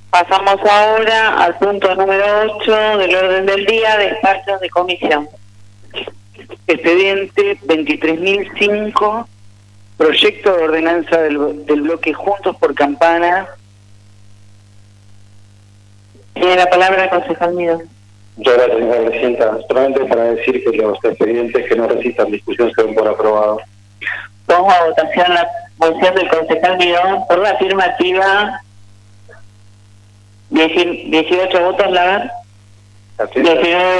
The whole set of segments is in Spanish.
Pasamos ahora al punto número 8 del orden del día, despachos de comisión. Expediente 23.005, proyecto de ordenanza del bloque Juntos por Campana. Tiene la palabra el concejal Midón. Muchas gracias, señora presidenta. Solamente para decir que los expedientes que no resistan discusión se ven por aprobado. Pongo a votación la moción del concejal Midón. Por la afirmativa, 18 votos, Lagar. 19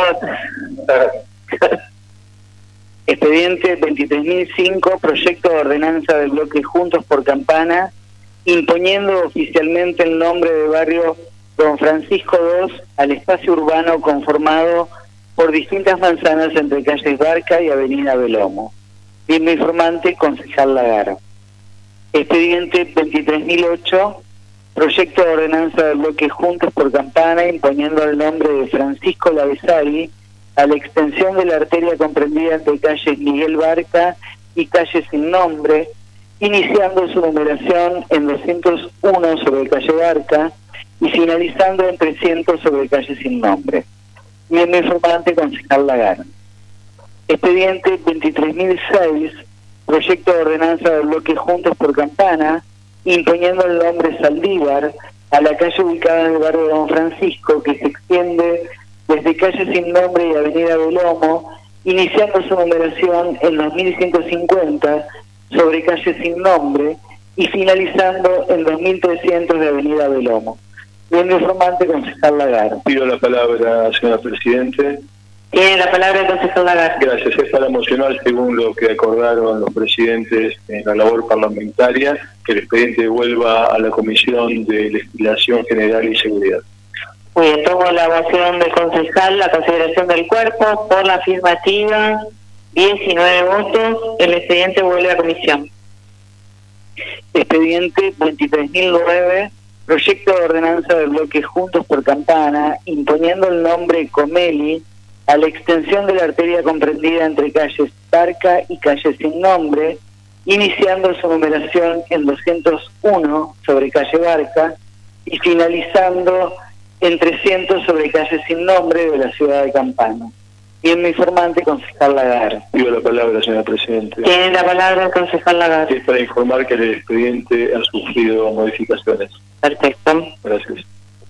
votos. Expediente 23.005, proyecto de ordenanza del bloque Juntos por Campana, imponiendo oficialmente el nombre de barrio Don Francisco II al espacio urbano conformado por distintas manzanas entre calles Barca y avenida Belomo. Mismo informante, concejal Lagar. Expediente 23.008, proyecto de ordenanza del bloque Juntos por Campana, imponiendo el nombre de Francisco Lavezari a la extensión de la arteria comprendida entre calles Miguel Barca y calle Sin Nombre, iniciando su numeración en 201 sobre calle Barca y finalizando en 300 sobre calle Sin Nombre. Miembro informante, concejal Lagar. Expediente 23.006, proyecto de ordenanza del bloque Juntos por Campana, imponiendo el nombre Saldívar a la calle ubicada en el barrio de Don Francisco, que se extiende desde calle Sin Nombre y avenida Belomo, iniciando su numeración en 2150 sobre calle Sin Nombre y finalizando en 2300 de avenida Belomo. Miembro informante, concejal Lagar. Pido la palabra, señora presidente. Tiene la palabra el concejal Lagar. Gracias. Es para mocionar, según lo que acordaron los presidentes en la labor parlamentaria, que el expediente vuelva a la Comisión de Legislación General y Seguridad. Muy bien, tomo la moción del concejal, la consideración del cuerpo. Por la afirmativa, 19 votos. El expediente vuelve a comisión. Expediente 23.009, proyecto de ordenanza del bloque Juntos por Campana, imponiendo el nombre Comeli a la extensión de la arteria comprendida entre calles Barca y calle Sin Nombre, iniciando su numeración en 201 sobre calle Barca y finalizando en 300 sobre calle Sin Nombre de la ciudad de Campana. Miembro informante, concejal Lagar. Pido la palabra, señora presidente. Tiene la palabra el concejal Lagar. Es para informar que el expediente ha sufrido modificaciones. Perfecto. Gracias.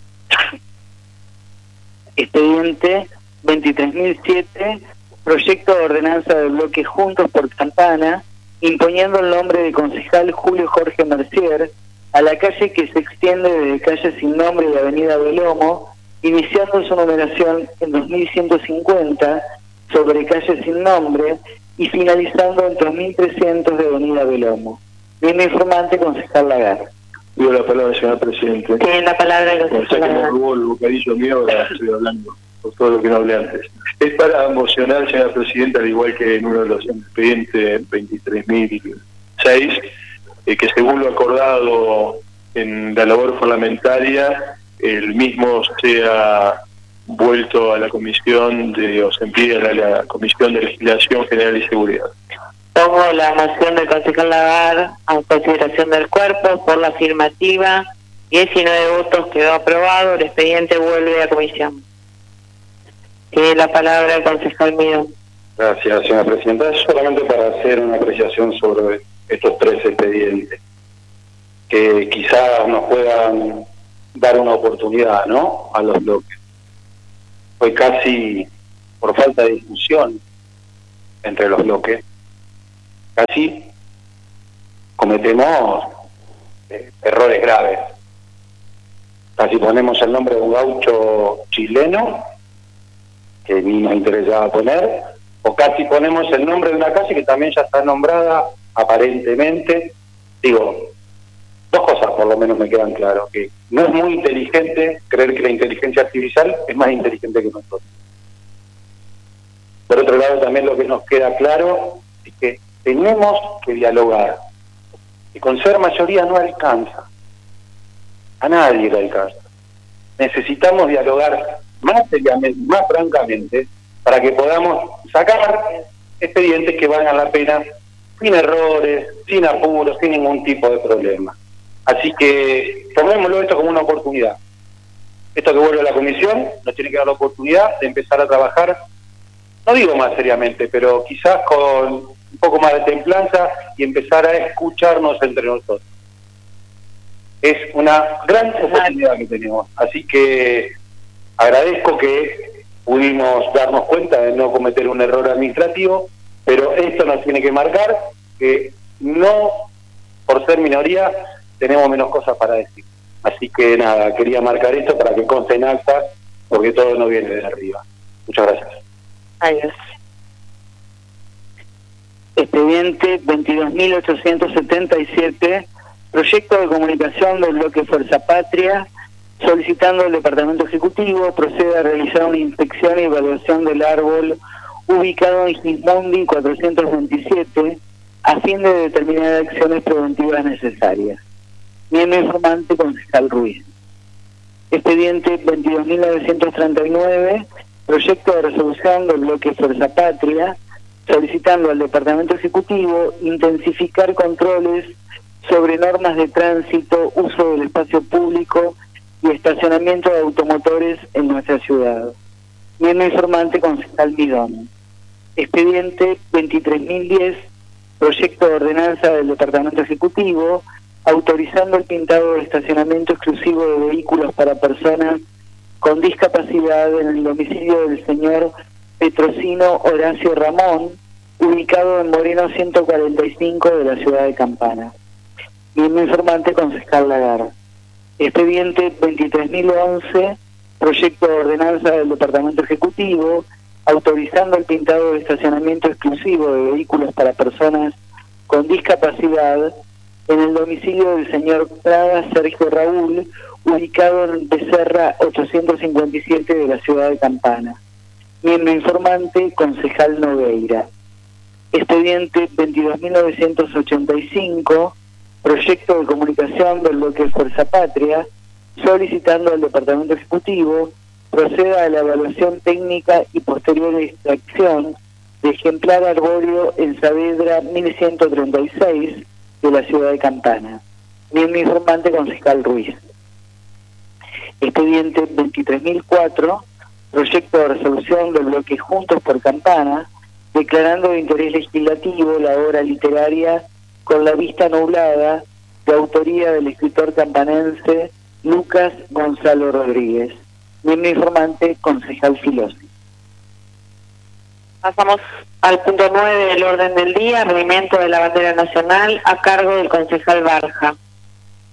Expediente 23.007, proyecto de ordenanza del bloque Juntos por Campana, imponiendo el nombre de concejal Julio Jorge Mercier a la calle que se extiende desde calle Sin Nombre y avenida Belomo, iniciando su numeración en 2150 sobre calle Sin Nombre y finalizando en 2300 de avenida Belomo. Miembro informante, concejal Lagar. Pido la palabra, señora presidente. Tiene la palabra el O sea concejal que me Lagar. robó el bocadillo mío, ahora estoy hablando por todo lo que no hablé antes. Es para mocionar, señora presidenta, al igual que en uno de los expedientes 23.006, que según lo acordado en la labor parlamentaria, el mismo sea vuelto a la comisión o se envíe a la Comisión de Legislación General y Seguridad. Pongo la moción del concejal Lagar a consideración del cuerpo. Por la afirmativa, 19 votos, quedó aprobado. El expediente vuelve a comisión. Tiene la palabra el concejal Midón. Gracias, señora presidenta. Solamente para hacer una apreciación sobre estos tres expedientes, que quizás nos puedan dar una oportunidad, ¿no?, a los bloques. Hoy casi, por falta de discusión entre los bloques, casi cometemos errores graves. Casi ponemos el nombre de un gaucho chileno que ni nos interesaba poner, o casi ponemos el nombre de una calle que también ya está nombrada aparentemente. Digo, dos cosas por lo menos me quedan claras: que no es muy inteligente creer que la inteligencia artificial es más inteligente que nosotros. Por otro lado, también lo que nos queda claro es que tenemos que dialogar, y con ser mayoría no alcanza, a nadie le alcanza. Necesitamos dialogar más seriamente, más francamente, para que podamos sacar expedientes que valgan la pena, sin errores, sin apuros, sin ningún tipo de problema. Así que tomémoslo esto como una oportunidad. Esto que vuelve a la comisión nos tiene que dar la oportunidad de empezar a trabajar, no digo más seriamente, pero quizás con un poco más de templanza y empezar a escucharnos entre nosotros. Es una gran oportunidad que tenemos, así que agradezco que pudimos darnos cuenta de no cometer un error administrativo, pero esto nos tiene que marcar que no, por ser minoría, tenemos menos cosas para decir. Así que nada, quería marcar esto para que conste en acta, porque todo no viene de arriba. Muchas gracias. Adiós. Expediente 22.877, proyecto de comunicación del bloque Fuerza Patria, solicitando al Departamento Ejecutivo proceda a realizar una inspección y evaluación del árbol ubicado en Gismondi 427, a fin de determinar acciones preventivas necesarias. Miembro informante, concejal Ruiz. Expediente 22.939, proyecto de resolución del bloque Fuerza Patria, solicitando al Departamento Ejecutivo intensificar controles sobre normas de tránsito, uso del espacio público y estacionamiento de automotores en nuestra ciudad. Miembro informante, concejal Midón. Expediente 23.010, proyecto de ordenanza del Departamento Ejecutivo, autorizando el pintado de estacionamiento exclusivo de vehículos para personas con discapacidad en el domicilio del señor Petrosino Horacio Ramón, ubicado en Moreno 145 de la ciudad de Campana. Miembro informante, concejal Lagar. Expediente 23.011, proyecto de ordenanza del Departamento Ejecutivo, autorizando el pintado de estacionamiento exclusivo de vehículos para personas con discapacidad en el domicilio del señor Prada Sergio Raúl, ubicado en Becerra 857 de la ciudad de Campana. Miembro informante, concejal Nogueira. Expediente 22.985, proyecto de comunicación del bloque Fuerza Patria, solicitando al Departamento Ejecutivo proceda a la evaluación técnica y posterior extracción de ejemplar arbóreo en Saavedra 1136 de la ciudad de Campana. Miembro informante, concejal Ruiz. Expediente 23.004, proyecto de resolución del bloque Juntos por Campana, declarando de interés legislativo la obra literaria Con la vista nublada, de autoría del escritor campanense Lucas Gonzalo Rodríguez. Miembro informante, concejal Filosi. Pasamos al punto 9 del orden del día, movimiento de la bandera nacional, a cargo del concejal Barja.